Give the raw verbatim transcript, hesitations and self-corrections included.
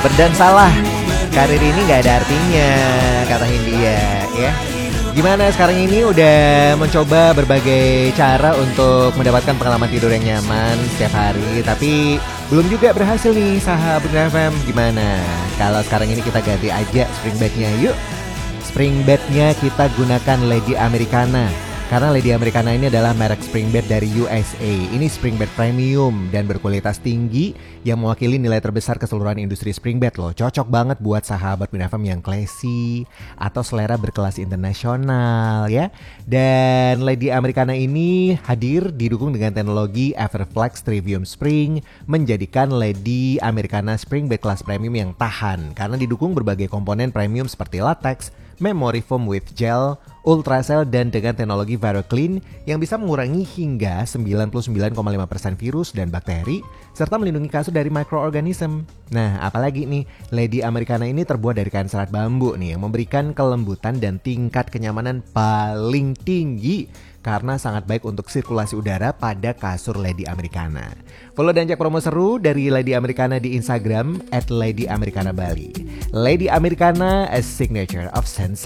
Pedang salah. Karir ini gak ada artinya, kata Hindia ya. Gimana sekarang ini udah mencoba berbagai cara untuk mendapatkan pengalaman tidur yang nyaman setiap hari, tapi belum juga berhasil nih sahabat F M. Gimana kalau sekarang ini kita ganti aja spring bednya yuk. Spring bednya kita gunakan Lady Americana. Karena Lady Americana ini adalah merek spring bed dari U S A. Ini spring bed premium dan berkualitas tinggi yang mewakili nilai terbesar keseluruhan industri spring bed loh. Cocok banget buat sahabat Win F M yang classy atau selera berkelas internasional ya. Dan Lady Americana ini hadir didukung dengan teknologi Everflex Trivium Spring, menjadikan Lady Americana spring bed kelas premium yang tahan karena didukung berbagai komponen premium seperti latex, memory foam with gel, Ultracell, dan dengan teknologi VaroClean yang bisa mengurangi hingga sembilan puluh sembilan koma lima persen virus dan bakteri serta melindungi kasur dari microorganism. Nah, apalagi nih, Lady Americana ini terbuat dari kain serat bambu nih yang memberikan kelembutan dan tingkat kenyamanan paling tinggi karena sangat baik untuk sirkulasi udara pada kasur Lady Americana. Follow dan cek promo seru dari Lady Americana di Instagram at Lady Americana Bali. Lady Americana, a signature of sense.